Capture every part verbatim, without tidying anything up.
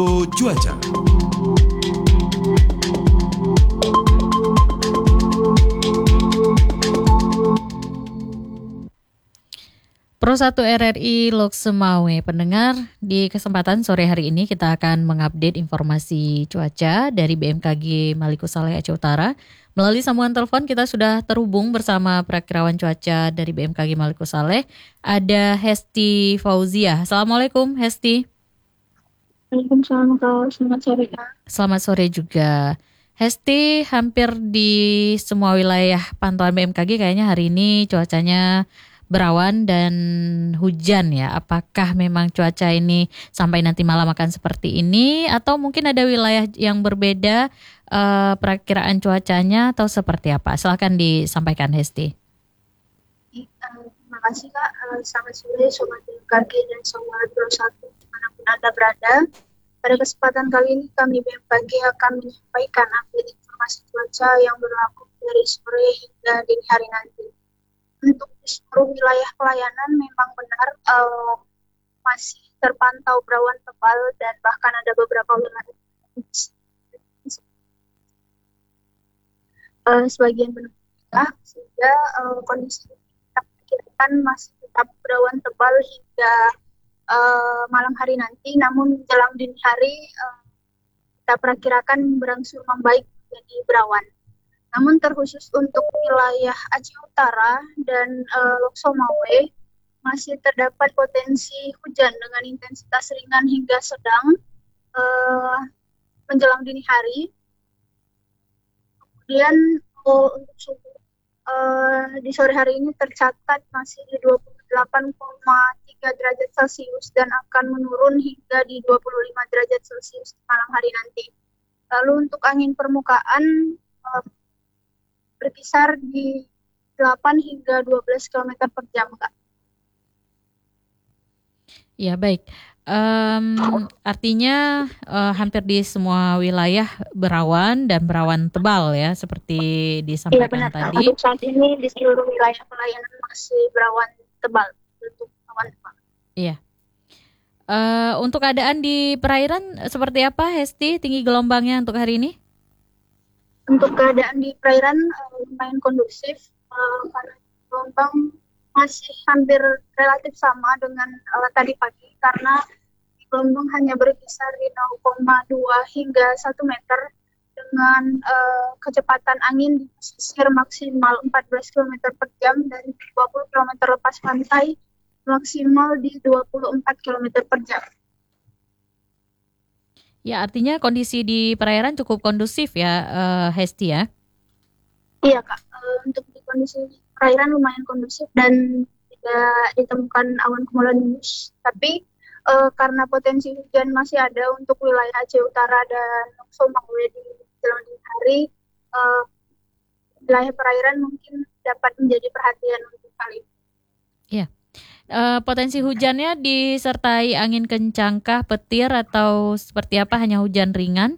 Cuaca. Pro satu R R I Lok Semawe, pendengar, di kesempatan sore hari ini kita akan mengupdate informasi cuaca dari B M K G Maluku Saleh Aceh Utara. Melalui sambungan telepon kita sudah terhubung bersama Prakirawan Cuaca dari B M K G Maluku Saleh, ada Hesti Fauzia. Assalamualaikum Hesti. Waalaikumsalam, Kak. Selamat sore, Kak. Selamat sore juga. Hesti, hampir di semua wilayah pantauan B M K G kayaknya hari ini cuacanya berawan dan hujan ya. Apakah memang cuaca ini sampai nanti malam akan seperti ini atau mungkin ada wilayah yang berbeda uh, perakiraan cuacanya atau seperti apa? Silakan disampaikan Hesti. Terima kasih, Kak. Selamat sore Sobat B M K G dan Sobat Pro satu dimanapun Anda berada. Pada kesempatan kali ini kami B M K G akan menyampaikan update informasi cuaca yang berlaku dari sore hingga dini hari nanti. Untuk di seluruh wilayah pelayanan memang benar uh, masih terpantau berawan tebal dan bahkan ada beberapa wilayah uh, sebagian benar sehingga uh, kondisi kita perkirakan masih tetap berawan tebal hingga uh, malam hari nanti, namun menjelang dini hari uh, kita perkirakan berangsur membaik menjadi berawan. Namun terkhusus untuk wilayah Aceh Utara dan uh, Lok Semawe masih terdapat potensi hujan dengan intensitas ringan hingga sedang uh, menjelang dini hari. Kemudian uh, untuk suhu uh, di sore hari ini tercatat masih di dua puluh delapan koma tiga derajat Celcius dan akan menurun hingga di dua puluh lima derajat Celcius malam hari nanti. Lalu untuk angin permukaan uh, berkisar di delapan hingga dua belas kilometer per jam, Kak. Ya, baik. Um, artinya uh, hampir di semua wilayah berawan dan berawan tebal ya, seperti disampaikan ya, benar, tadi. Untuk saat ini di seluruh wilayah pelayanan masih berawan tebal, bentuk awan tebal. Iya. Uh, untuk keadaan di perairan seperti apa, Hesti? Tinggi gelombangnya untuk hari ini? Untuk keadaan di perairan uh, lumayan kondusif uh, karena gelombang masih hampir relatif sama dengan uh, tadi pagi karena gelombang hanya berkisar di nol koma dua hingga satu meter dengan uh, kecepatan angin di pesisir maksimal empat belas kilometer per jam dan dua puluh kilometer lepas pantai maksimal di dua puluh empat kilometer per jam. Ya, artinya kondisi di perairan cukup kondusif ya, uh, Hesti ya? Iya, Kak. Uh, untuk di kondisi perairan lumayan kondusif dan tidak ditemukan awan cumulonimbus. Tapi uh, karena potensi hujan masih ada untuk wilayah Aceh Utara dan Lok Semawe di jelang dini hari, uh, wilayah perairan mungkin dapat menjadi perhatian untuk kali ini. Iya. Uh, potensi hujannya disertai angin kencangkah, petir atau seperti apa? Hanya hujan ringan?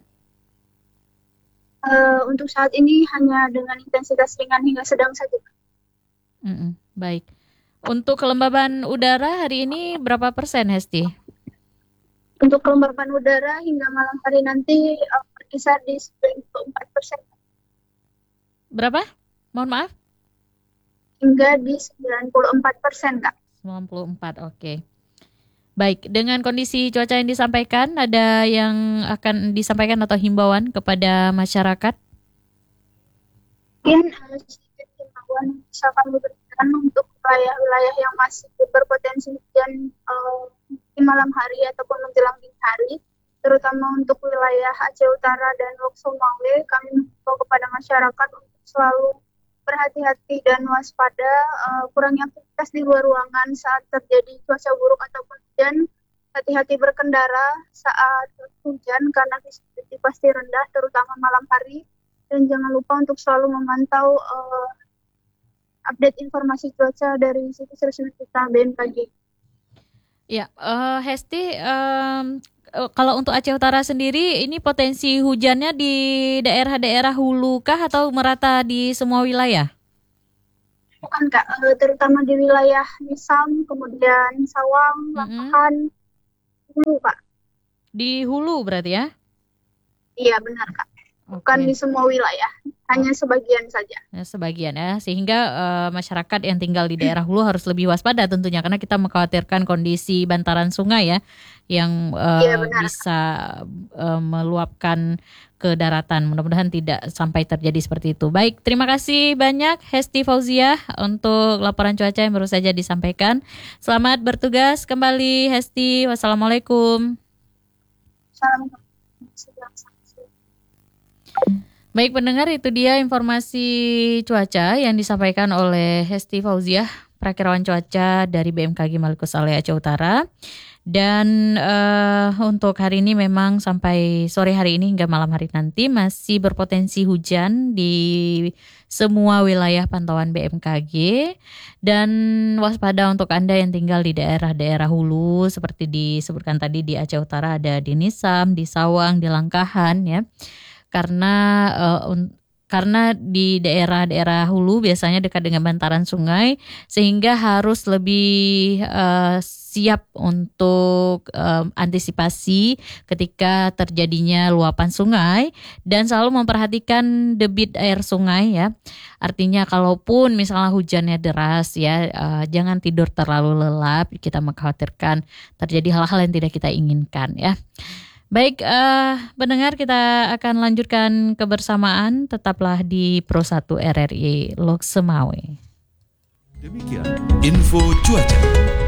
Uh, untuk saat ini hanya dengan intensitas ringan hingga sedang saja. Mm-mm, baik. Untuk kelembaban udara hari ini berapa persen, Hesti? Untuk kelembaban udara hingga malam hari nanti uh, berkisar di sembilan puluh empat persen. Berapa? Mohon maaf. Hingga di sembilan puluh empat persen, Kak. sembilan puluh empat, oke. Okay. Baik, dengan kondisi cuaca yang disampaikan, ada yang akan disampaikan atau himbauan kepada masyarakat? Mungkin uh, sedikit himbauan bisa kami berikan untuk wilayah-wilayah yang masih berpotensi hujan uh, di malam hari ataupun menjelang dini hari, terutama untuk wilayah Aceh Utara dan Lok Semawe, kami mengimbau kepada masyarakat untuk selalu berhati-hati dan waspada, uh, kurangi aktivitas di luar ruangan saat terjadi cuaca buruk ataupun hujan. Hati-hati berkendara saat hujan karena visibility pasti rendah, terutama malam hari. Dan jangan lupa untuk selalu memantau uh, update informasi cuaca dari situs resmi kita B M K G. Ya, uh, Hesti, um, kalau untuk Aceh Utara sendiri, ini potensi hujannya di daerah-daerah hulu kah atau merata di semua wilayah? Bukan, Kak, terutama di wilayah Nisam, kemudian Sawang, Lampahan, mm-hmm. hulu, Kak. di hulu berarti ya? Iya benar Kak. Bukan Oke. di semua wilayah, hanya sebagian saja. Ya, sebagian ya, sehingga eh, masyarakat yang tinggal di daerah hulu harus lebih waspada tentunya karena kita mengkhawatirkan kondisi bantaran sungai ya yang eh, Iya benar Kak. bisa eh, meluapkan ke daratan. Mudah-mudahan tidak sampai terjadi seperti itu. Baik, terima kasih banyak Hesti Fauziah untuk laporan cuaca yang baru saja disampaikan. Selamat bertugas kembali Hesti. Wassalamualaikum. Salam. Baik pendengar, itu dia informasi cuaca yang disampaikan oleh Hesti Fauziah, perakirawan cuaca dari B M K G Maluku Saleh Aceh Utara. Dan uh, untuk hari ini memang sampai sore hari ini hingga malam hari nanti masih berpotensi hujan di semua wilayah pantauan B M K G. Dan waspada untuk Anda yang tinggal di daerah-daerah hulu seperti disebutkan tadi di Aceh Utara, ada di Nisam, di Sawang, di Langkahan ya. Karena uh, un- karena di daerah-daerah hulu biasanya dekat dengan bantaran sungai sehingga harus lebih uh, siap untuk uh, antisipasi ketika terjadinya luapan sungai dan selalu memperhatikan debit air sungai ya. Artinya kalaupun misalnya hujannya deras ya, uh, jangan tidur terlalu lelap, kita mengkhawatirkan terjadi hal-hal yang tidak kita inginkan ya. Baik, uh, pendengar, kita akan lanjutkan kebersamaan. Tetaplah di Pro satu R R I Lok Semawe. Demikian info cuaca.